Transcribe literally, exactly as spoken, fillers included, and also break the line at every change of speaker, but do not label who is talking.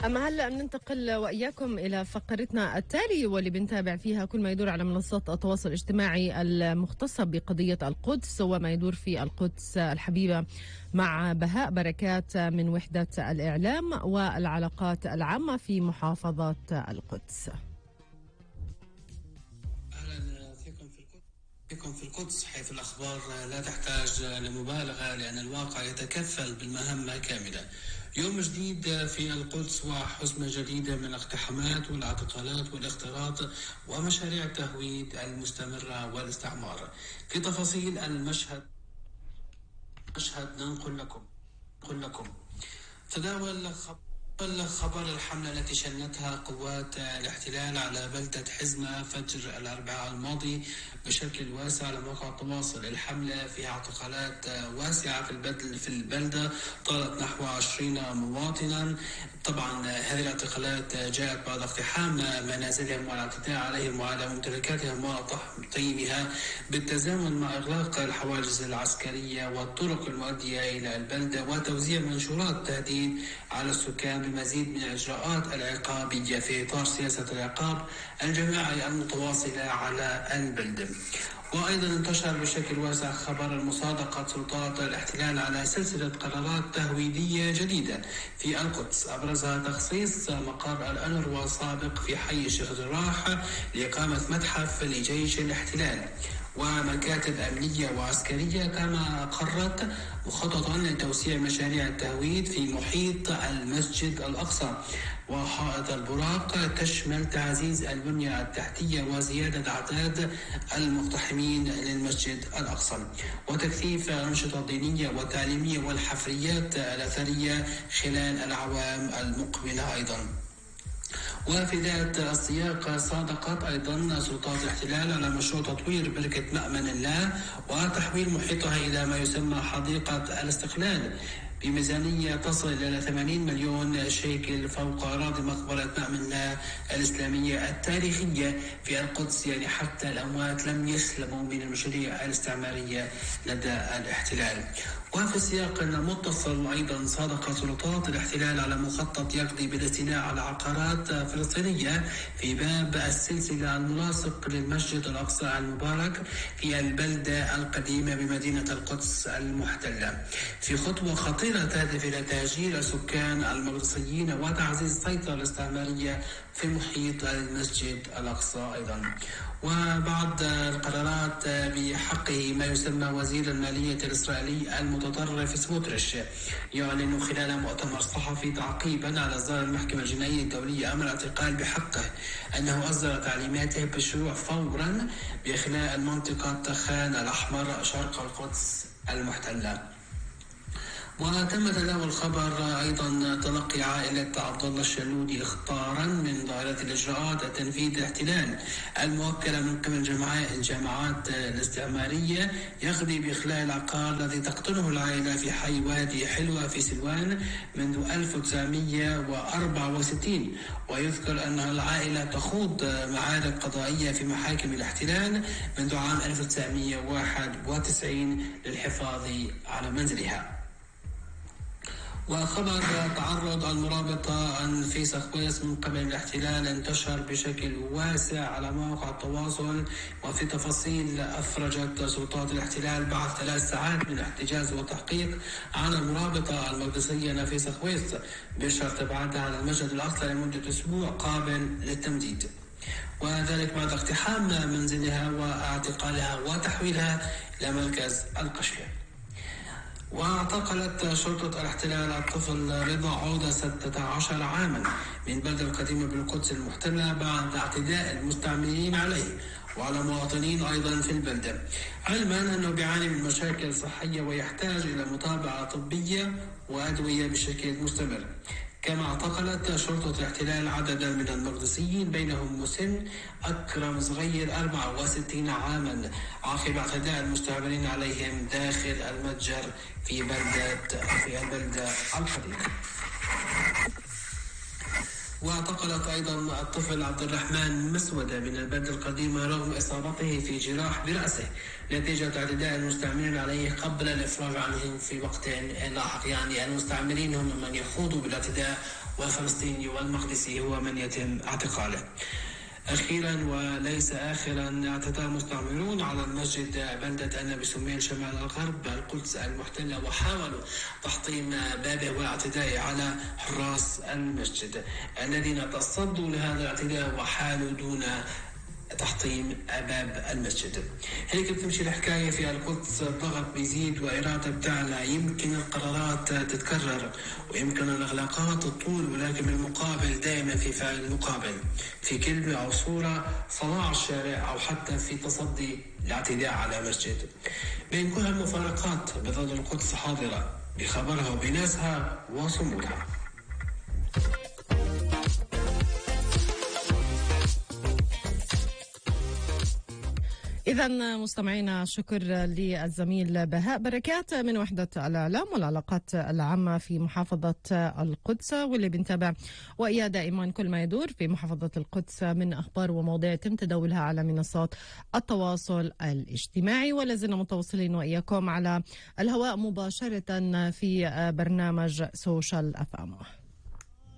أما هلأ بننتقل وإياكم إلى فقرتنا التالية واللي بنتابع فيها كل ما يدور على منصات التواصل الاجتماعي المختصة بقضية القدس وما يدور في القدس الحبيبة مع بهاء بركات من وحدة الإعلام والعلاقات العامة في محافظة القدس.
أهلا فيكم في القدس فيكم في القدس حيث الأخبار لا تحتاج لمبالغة لأن الواقع يتكفل بالمهمة كاملة. يوم جديد في القدس وحزمة جديدة من الاقتحامات والاعتقالات والاختراط ومشاريع التهويد المستمرة والاستعمار. في تفاصيل المشهد مشهد ننقل لكم ننقل لكم تداول خبر الحملة التي شنتها قوات الاحتلال على بلدة حزمة فجر الأربعاء الماضي بشكل واسع على مواقع التواصل. الحملة فيها اعتقالات واسعة في البلدة في البلدة طالت نحو عشرين مواطنا. طبعا هذه الاعتقالات جاءت بعد اقتحام منازلهم والاعتداء عليهم وعلى ممتلكاتهم وتطعيمها بالتزامن مع إغلاق الحواجز العسكرية والطرق المؤدية إلى البلدة وتوزيع منشورات تهديد على السكان بمزيد من الإجراءات العقابية في إطار سياسة العقاب الجماعي المتواصلة على البلدة. وأيضا انتشر بشكل واسع خبر المصادقة سلطات الاحتلال على سلسلة قرارات تهويدية جديدة في القدس، أبرزها تخصيص مقر الأنروا السابق في حي الشيخ جراح لإقامة متحف لجيش الاحتلال ومكاتب أمنية وعسكرية، كما أقرت مخططا لتوسيع مشاريع التهويد في محيط المسجد الأقصى وحائط البراق، تشمل تعزيز البنية التحتية وزيادة أعداد المقتحمين للمسجد الأقصى وتكثيف الأنشطة الدينية والتعليمية والحفريات الأثرية خلال الأعوام المقبلة. أيضا وفي ذات السياق صادقت أيضا سلطات الاحتلال على مشروع تطوير بركة مأمن الله وتحويل محيطها إلى ما يسمى حديقة الاستقلال بميزانية تصل إلى ثمانين مليون شيكل فوق أراضي مقبرة مأمن الله الإسلامية التاريخية في القدس. يعني حتى الأموات لم يسلموا من المشاريع الاستعمارية لدى الاحتلال. وفي سياق متصل أيضا صادق سلطات الاحتلال على مخطط يقضي بالاستيلاء على عقارات فلسطينية في باب السلسلة الملاصق للمسجد الأقصى المبارك في البلدة القديمة بمدينة القدس المحتلة، في خطوة خطيرة تهدف إلى تهجير السكان المقدسيين وتعزيز السيطرة الاستعمارية في محيط المسجد الأقصى. أيضا وبعد القرارات بحقه ما يسمى وزير المالية الإسرائيلي المتطرف سموتريش يعلن خلال مؤتمر صحفي تعقيبا على إصدار المحكمة الجنائية الدولية أمر اعتقال بحقه أنه أصدر تعليماته بالشروع فورا بإخلاء المنطقة خان الأحمر شرق القدس المحتلة. وتم تداول خبر أيضا تلقي عائلة عبد الله الشلودي اخطارا من دائرة الإجراءات التنفيذ الاحتلال الموكلة من قبل الجماعات الاستعمارية يقضي بإخلاء العقار الذي تقطنه العائلة في حي وادي حلوة في سلوان منذ ألف وتسعمئة وأربعة وستين. ويذكر أن العائلة تخوض معارك قضائية في محاكم الاحتلال منذ عام ألف وتسعمئة وواحد وتسعين للحفاظ على منزلها. وخبر تعرض المرابطة أنفيسة خويس من قبل الاحتلال انتشر بشكل واسع على مواقع التواصل. وفي تفاصيل أفرجت سلطات الاحتلال بعد ثلاث ساعات من احتجاز وتحقيق عن المرابطة المقدسية نفيسة خويس بشرط ابعادها على المسجد الأقصى لمدة أسبوع قابل للتمديد، وذلك بعد اقتحام منزلها واعتقالها وتحويلها إلى مركز القشلة. واعتقلت شرطة الاحتلال الطفل رضا عودة ستة عشر عاما من بلدة القديمة بالقدس المحتلة بعد اعتداء المستعمرين عليه وعلى مواطنين أيضا في البلدة، علما أنه بيعاني من مشاكل صحية ويحتاج إلى متابعة طبية وأدوية بشكل مستمر. كما اعتقلت شرطة الاحتلال عددا من المقدسيين بينهم مسن أكرم صغير أربعة وستين عاما عقب اعتداء المستعمرين عليهم داخل المتجر في بلدة في البلدة القديمة. واعتقلت أيضا الطفل عبد الرحمن مسودة من البلدة القديمة رغم إصابته في جراح برأسه نتيجة اعتداء المستعمرين عليه قبل الإفراج عنه في وقت لاحق. يعني المستعمرين هم من يخوضوا بالاعتداء، والفلسطيني والمقدسي هو من يتم اعتقاله. أخيرا وليس آخرا، اعتدى المستعمرون على المسجد بلدة النبي سميل شمال الغرب القدس المحتلة، وحاولوا تحطيم بابه واعتداء على حراس المسجد الذين تصدوا لهذا الاعتداء وحالوا دون تحطيم باب المسجد. هيك بتمشي الحكاية في القدس، الضغط بيزيد وإرادة بتعلى، يمكن القرارات تتكرر ويمكن الإغلاقات تطول، ولكن بالمقابل دائما في فعل مقابل، في كلمة أو صورة، صلاع الشارع، أو حتى في تصدي الاعتداء على مسجد. بين كل المفارقات بظل القدس حاضرة بخبرها وبناسها وصمودها.
إذا مستمعينا، شكر للزميل بهاء بركات من وحدة الإعلام والعلاقات العامة في محافظة القدس، واللي بنتابع وإياه دائما كل ما يدور في محافظة القدس من أخبار ومواضيع يتم تداولها على منصات التواصل الاجتماعي. ولازلنا متواصلين وإياكم على الهواء مباشرة في برنامج سوشيال أف أم.